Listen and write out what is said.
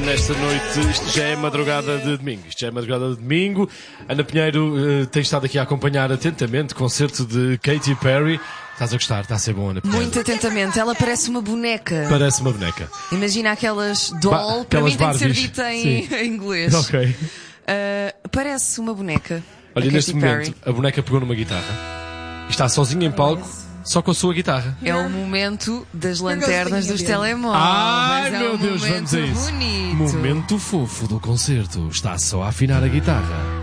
nesta noite. Isto já é madrugada de domingo. Ana Pinheiro tem estado aqui a acompanhar atentamente o concerto de Katy Perry. Estás a gostar? Está a ser bom, Ana Pinheiro? Muito atentamente. Ela parece uma boneca. Parece uma boneca. Imagina aquelas doll. Para aquelas mim tem de ser Barbies. dita em inglês. Ok. Parece uma boneca. Olha, a neste Katy momento, Perry. a boneca pegou numa guitarra e está sozinha em palco, só com a sua guitarra. É o momento das lanternas dos telemóveis. Ai, É meu um Deus, vamos a momento isso. bonito. Momento fofo do concerto. Está só a afinar a guitarra.